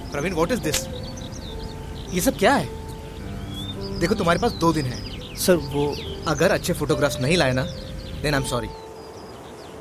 Praveen, what is this? ये सब क्या है? देखो, तुम्हारे पास 2 दिन है। सर वो अगर अच्छे फोटोग्राफ्स नहीं लाए ना, देन आई एम सॉरी।